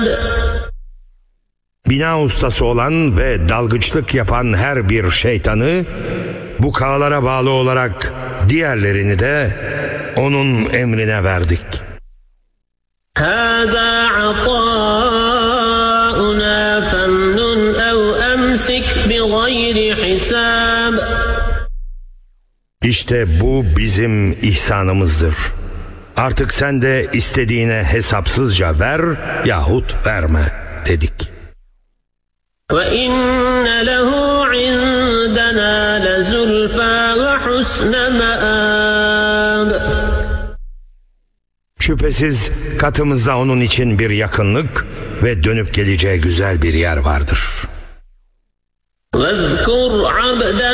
Bina ustası olan ve dalgıçlık yapan her bir şeytanı bu kağlara bağlı olarak diğerlerini de onun emrine verdik. هَذَا عَطَاؤُنَا فَامْنُنْ أَوْ أَمْسِكْ بِغَيْرِ حِسَابٍ. İşte bu bizim ihsanımızdır. Artık sen de istediğine hesapsızca ver yahut verme dedik. وَإِنَّ لَهُ عِندَنَا لَزُلْفَى وَحُسْنَ مَآبٍ. Şüphesiz katımızda onun için bir yakınlık ve dönüp geleceği güzel bir yer vardır. وَاذْكُرْ عَبْدَنَا